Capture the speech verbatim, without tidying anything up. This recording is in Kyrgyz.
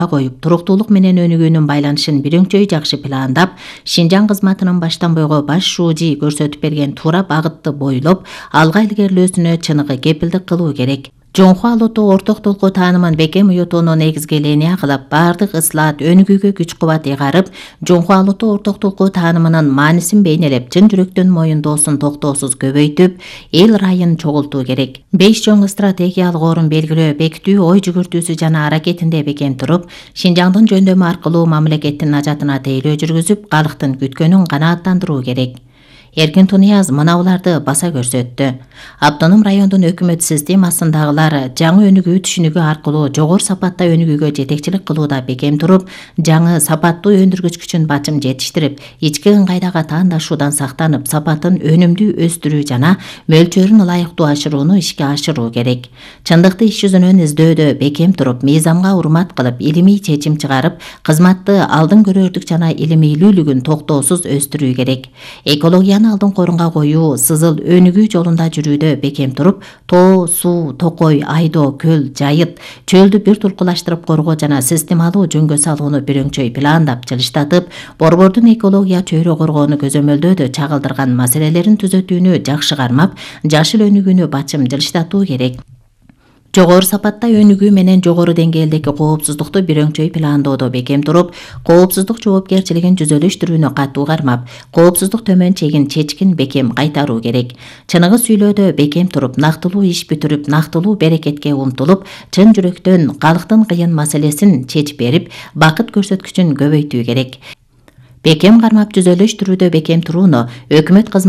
коюп, туруктуулук менен өнүгүүнүн байланышын бирөңчөй жакшы пландап, Шинжаң кызматынын баштан бойго баш шуужи көрсөтүп берген туура багытты бойлоп, алга илгерилөөсүнө чыныгы кепилдик кылуу керек. Жоңхуа Алуту орток толку таанымын бекем уютууну негизги линия кылып, бардык ыслаат өнүгүүгө күч кубат ыйгарып, Жоңхуа Алуту орток толку таанымынын маанисин бейнелеп, чын жүрөктөн моюндоосун токтоосуз көбөйтүп, эл ырайын чогултуу керек. Беш чоң стратегиялык орун белгилөө, бекитүү ой жүгүртүүсү жана аракетинде бекем туруп, Шинжаңдын жөндөмү аркылуу мамлекеттин ажатына тейлөө жүргүзүп, калктын күткөнүн канааттандыруу керек. Эркин Тунияз мынауларды баса көрсөттү. Автоном райондун өкмөт системасындагылар жаңы өнүгүү түшүнүгү аркылуу жогору сапатта өнүгүүгө жетекчилик кылууда бекем туруп, жаңы сапаттуу өндүргүч күчүн бачым жетиштирип, ички ыңгайдагы таандашуудан сактанып, сапатын өнүмдүү өстүрүү жана мөлчөрүн ылайыктуу ашырууну ишке ашыруу керек. Чындыкты иш жүзүнөн издөөдө бекем туруп, мыйзамга урмат кылып, илимий чечим чыгарып, кызматты алдын көрөрлүк жана илимилүүлүгүн токтоосуз өстүрүү керек. Экология алдын корунга коюу, сызыл өнүгүү жолунда жүрүүдө бекем туруп, тоо, суу, токой, айдоо, көл, жайыт, чөлдү бир туркулаштырып коргоо жана системалуу жөнгө салууну бирөңчөй пландап, жылыштатып, борбордун экология чөйрө коргоону көзөмөлдөөдө чагылдырган маселелерин түзөтүүнү жакшы кармап, жашыл өнүгүүнү бачым жылыштатуу керек. Жогору сапатта өнүгүү менен жогору деңгээлдеги коопсуздукту бирөңчөй пландоодо бекем туруп, коопсуздук жоопкерчилигин жүзөлүштүрүүнү катуу кармап, коопсуздук төмөн чегин чечкин бекем кайтаруу керек. Чыныгы сүйлөөдө бекем туруп, нактылуу иш бүтүрүп, нактылуу берекетке умтулуп, чын жүрөктөн калктын кыйын маселесин чечип берип, бакыт көрсөткүчүн көбөйтүү керек. Бекем кармап, жүзөлүштүрүүдө бекем турууну өкмөт кызматы